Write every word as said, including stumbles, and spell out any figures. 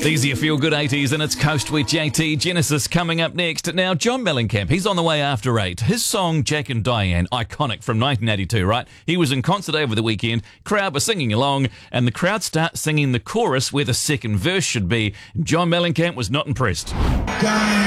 These are your feel-good eighties and it's Coast with J T. Genesis coming up next. Now, John Mellencamp, he's on the way after eight. His song, Jack and Diane, iconic from nineteen eighty-two, right? He was in concert over the weekend, crowd were singing along, and the crowd start singing the chorus where the second verse should be. John Mellencamp was not impressed.